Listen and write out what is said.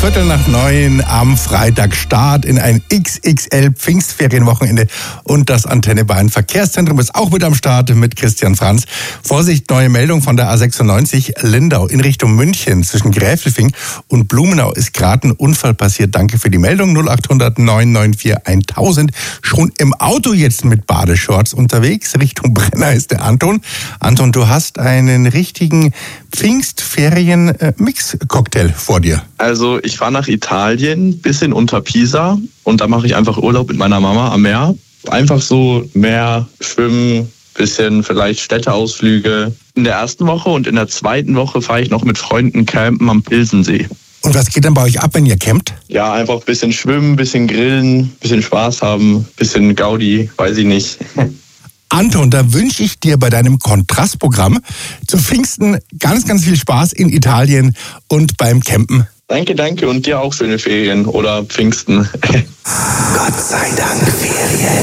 8:15 am Freitag. Start in ein XXL Pfingstferienwochenende und das Antenne Bayern Verkehrszentrum ist auch mit am Start mit Christian Franz. Vorsicht, neue Meldung von der A96 Lindau in Richtung München. Zwischen Gräfelfing und Blumenau ist gerade ein Unfall passiert. Danke für die Meldung. 0800 994 1000. Schon im Auto jetzt mit Badeshorts unterwegs. Richtung Brenner ist der Anton. Anton, du hast einen richtigen Pfingstferien-Mix-Cocktail vor dir. Also ich fahre nach Italien, bisschen unter Pisa und da mache ich einfach Urlaub mit meiner Mama am Meer. Einfach so Meer, Schwimmen, bisschen vielleicht Städteausflüge in der ersten Woche und in der zweiten Woche fahre ich noch mit Freunden campen am Pilsensee. Und was geht dann bei euch ab, wenn ihr campt? Ja, einfach ein bisschen schwimmen, ein bisschen grillen, ein bisschen Spaß haben, ein bisschen Gaudi, weiß ich nicht. Anton, da wünsche ich dir bei deinem Kontrastprogramm zu Pfingsten ganz, ganz viel Spaß in Italien und beim Campen. Danke und dir auch schöne Ferien oder Pfingsten. Gott sei Dank Ferien.